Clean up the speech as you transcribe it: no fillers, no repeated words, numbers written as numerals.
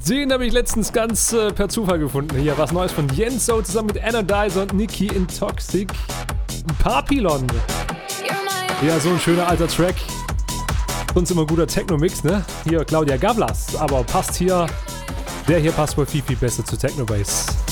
Den habe ich letztens ganz per Zufall gefunden. Hier, was Neues von Yenso zusammen mit Anodize und Nicki in Toxic. Papillon. Ja, so ein schöner alter Track. Sonst immer guter Techno-Mix, ne? Hier Claudia Gavlas, aber passt hier. Der hier passt wohl viel, viel besser zu Techno-Bass.